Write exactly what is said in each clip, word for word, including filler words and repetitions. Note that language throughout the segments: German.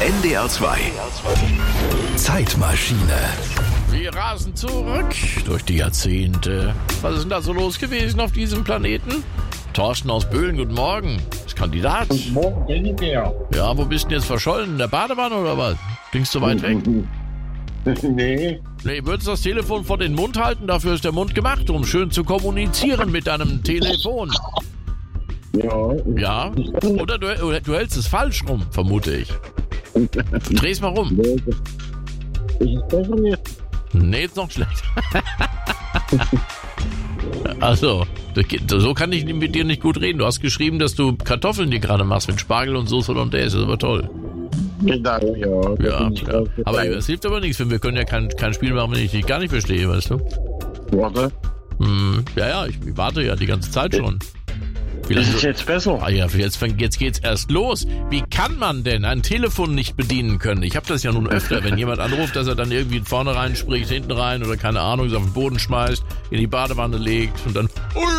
N D R zwei Zeitmaschine. Wir rasen zurück durch die Jahrzehnte. Was ist denn da so los gewesen auf diesem Planeten? Thorsten aus Böhlen, guten Morgen. Ist Kandidat. Guten Morgen, Benny-Bär. Ja, wo bist du denn jetzt verschollen? In der Badewanne oder was? Klingst du weit weg? Nee. Nee, würdest du das Telefon vor den Mund halten? Dafür ist der Mund gemacht, um schön zu kommunizieren mit deinem Telefon. Ja. Ja? Oder du, oder du hältst es falsch rum, vermute ich. Dreh's mal rum. Nee, das ist besser nicht. Nee, ist noch schlecht. Also, so kann ich mit dir nicht gut reden. Du hast geschrieben, dass du Kartoffeln dir gerade machst mit Spargel und Soße Hollandaise. Das ist aber toll. Genau, ja. Da Ja, bin ich ja. drauf Aber gefallen. es hilft aber nichts, wir können ja kein, kein Spiel machen, wenn ich dich gar nicht verstehe, weißt du? Warte. Hm, ja, ja, ich, ich warte ja die ganze Zeit schon. Wie Das lange- ist jetzt besser. Ah ja, jetzt, fängt- jetzt geht's erst los. Wie kann man denn ein Telefon nicht bedienen können? Ich habe das ja nun öfter, wenn jemand anruft, dass er dann irgendwie vorne rein spricht, hinten rein oder keine Ahnung, es auf den Boden schmeißt, in die Badewanne legt und dann...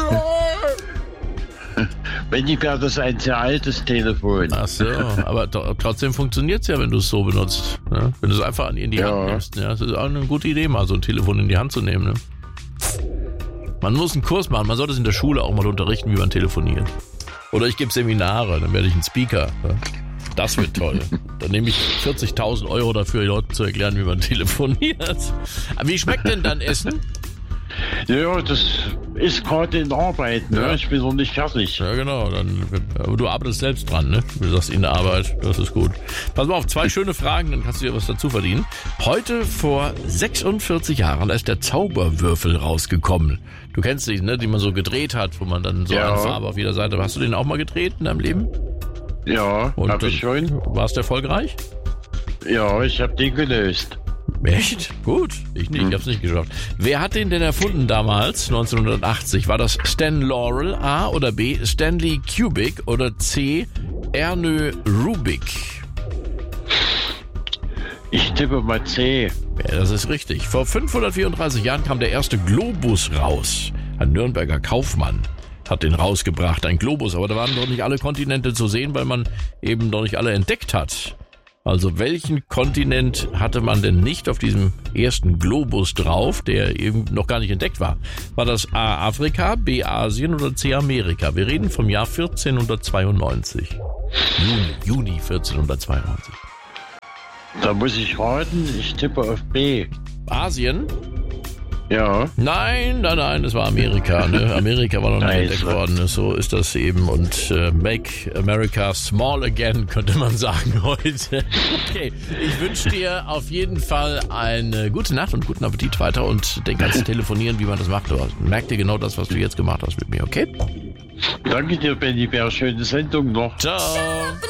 Benny-Bär, das ist ein sehr altes Telefon. Ach so, aber to- trotzdem funktioniert's ja, wenn du es so benutzt. Ne? Wenn du es einfach in die Ja. Hand nimmst. Ja, das ist auch eine gute Idee, mal so ein Telefon in die Hand zu nehmen. Ne? Man muss einen Kurs machen, man sollte es in der Schule auch mal unterrichten, wie man telefoniert. Oder ich gebe Seminare, dann werde ich ein Speaker. Ne? Das wird toll. Dann nehme ich vierzigtausend Euro dafür, Leuten zu erklären, wie man telefoniert. Aber wie schmeckt denn dein Essen? Ja, das ist gerade in Arbeit. Ne? Ja. Ich bin noch nicht fertig. Ja, genau. Dann, aber du arbeitest selbst dran, ne? Du sagst in der Arbeit, das ist gut. Pass mal auf, zwei schöne Fragen, dann kannst du dir was dazu verdienen. Heute vor sechsundvierzig Jahren ist der Zauberwürfel rausgekommen. Du kennst den, ne? Die man so gedreht hat, wo man dann so Ja. eine Farbe auf jeder Seite... Hast du den auch mal gedreht in deinem Leben? Ja, Und hab ich schon. Warst du erfolgreich? Ja, ich hab den gelöst. Echt? Gut. Ich nicht, ich hab's nicht geschafft. Wer hat den denn erfunden damals, neunzehnhundertachtzig? War das Stan Laurel, A oder B, Stanley Kubrick oder C, Ernő Rubik? Ich tippe mal C. Ja, das ist richtig. Vor fünfhundertvierunddreißig Jahren kam der erste Globus raus. Ein Nürnberger Kaufmann hat den rausgebracht, ein Globus. Aber da waren doch nicht alle Kontinente zu sehen, weil man eben noch nicht alle entdeckt hat. Also welchen Kontinent hatte man denn nicht auf diesem ersten Globus drauf, der eben noch gar nicht entdeckt war? War das A Afrika, B Asien oder C Amerika? Wir reden vom Jahr vierzehnhundertzweiundneunzig. Juni, Juni vierzehnhundertzweiundneunzig. Da muss ich raten, ich tippe auf B. Asien? Ja. Nein, nein, nein, es war Amerika. Ne? Amerika war noch nicht Nein, entdeckt was? worden. So ist das eben. Und äh, Make America Small Again, könnte man sagen heute. Okay, ich wünsche dir auf jeden Fall eine gute Nacht und guten Appetit weiter und denk ans Telefonieren, wie man das macht. Aber merk dir genau das, was du jetzt gemacht hast mit mir, okay? Danke dir, Benny-Bär. Schöne Sendung noch. Ciao.